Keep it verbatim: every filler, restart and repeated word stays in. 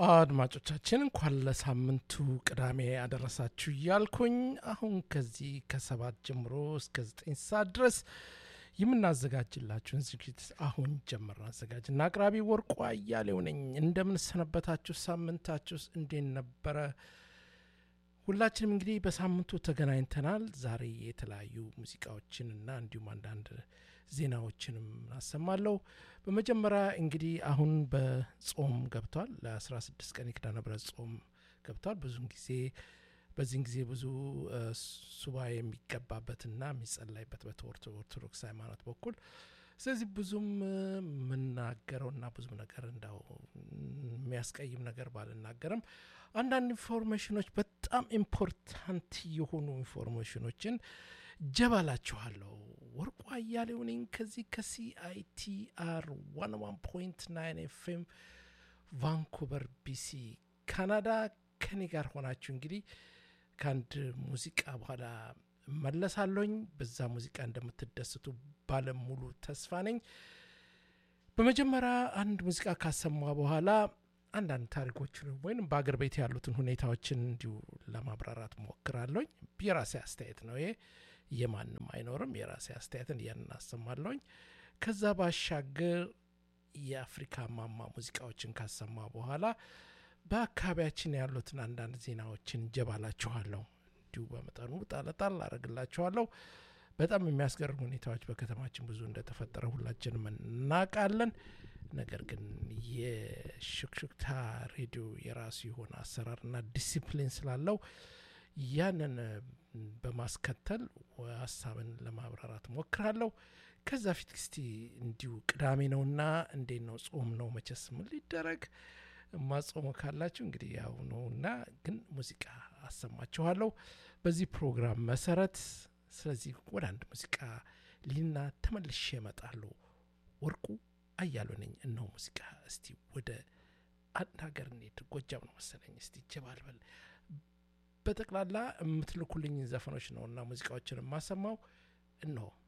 አድማጮቻችን እንኳን ለሳምንቱ ቅዳሜ አደረሳችሁ እያልኩኝ አሁን ከዚህ ከሰባት ጀምሮ እስከ ዘጠኝ ሰዓት ድረስ የምናዘጋጅላችሁን ዝግጅት አሁን ጀመርን። አዘጋጅና አቅራቢ ወርቁ አያሌው ነኝ። እንደምን ሰነበታችሁ? ሳምንታችሁስ እንዴት ነበረ? ሁላችንም እንግዲህ በሳምንቱ ተገናኝተናል። ዛሬ የተለያዩ ሙዚቃዎችንና እንዲሁም አንዳንድ ዜናዎችንም አሰማለሁ። በመጀመሪያ እንግዲህ አሁን በጾም ገብቷል። ለ16 ቀን የኪዳነ ምሕረት ጾም ገብቷል። ብዙን ጊዜ በዚህን ጊዜ ብዙ ሱባኤ የሚገባበትና የሚጸለይበት በኦርቶዶክስ ሃይማኖት በኩል ስለዚህ ብዙም የምናገረውና ብዙም ነገር እንዳው የሚያስቀይም ነገር ባልናገርም አንዳንድ ኢንፎርሜሽኖች በጣም ኢምፖርታንት የሆኑ ኢንፎርሜሽኖችን ጀባላችኋለሁ። ወርቁ አያሌው ነኝ ከዚህ ከሲአይቲአር መቶ አንድ ነጥብ ዘጠኝ ኤፍኤም ቫንኩቨር ቢሲ ካናዳ ከኔ ጋር ሆናችሁ እንግዲህ ከአንድ ሙዚቃ በኋላ መለሳለሁኝ። በዛ ሙዚቃ እንደምትደሰቱ ባለሙሉ ተስፋ ነኝ። በመጀመሪያ አንድ ሙዚቃ ካሰማ በኋላ አንዳንድ ታሪኮችን ወይም በአገር ቤት ያሉትን ሁኔታዎችን እንዲሁ ለማብራራት ሞክራለሁኝ። የራሴ አስተያየት ነው ይሄ፣ የማንም አይኖርም። የራሴ አስተያየትን ያናሰማለሁኝ። ከዛ ባሻገር የአፍሪካ ማማ ሙዚቃዎችን ካሰማ በኋላ በአካባቢያችን ያሉትን አንዳንድ ዜናዎችን ጀባላችኋለሁ። እንዲሁ በመጠኑ ጣለጣል አረግላችኋለሁ። በጣም የሚያስገርም ሁኔታዎች በከተማችን ብዙ እንደተፈጠረ ሁላችንም እናውቃለን። ነገር ግን የሽክሽክታ ሬዲዮ የራሱ የሆነ አሰራርና ዲሲፕሊን ስላለው ያንን በማስከተል ሀሳብን ለማብራራት ሞክራለሁ። ከዛ ፊት እስቲ እንዲሁ ቅዳሜ ነውና እንዴት ነው? ጾም ነው መቼስ ምን ሊደረግ ማጾም ካላችሁ እንግዲህ ያው ነውና፣ ግን ሙዚቃ አሰማችኋለሁ በዚህ ፕሮግራም መሰረት። ስለዚህ ወደ አንድ ሙዚቃ ሊና ተመልሼ እመጣለሁ። ወርቁ አያሌው ነኝ። እነሆ ሙዚቃ። እስቲ ወደ አንድ ሀገር እንሂድ። ጎጃም ነው መሰለኝ። እስቲ ጀባልበል በጠቅላላ የምትልኩልኝ ዘፈኖች ነውና ሙዚቃዎችን የማሰማው እነሆ።